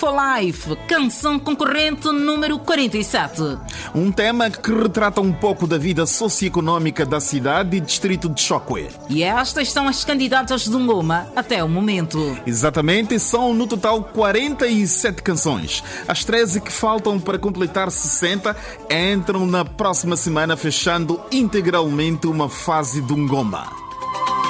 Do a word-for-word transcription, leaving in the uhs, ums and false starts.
For Life, canção concorrente número quarenta e sete. Um tema que retrata um pouco da vida socioeconômica da cidade e distrito de Chokwe. E estas são as candidatas do Ngoma até o momento. Exatamente, são no total quarenta e sete canções. As treze que faltam para completar sessenta entram na próxima semana, fechando integralmente uma fase do Ngoma.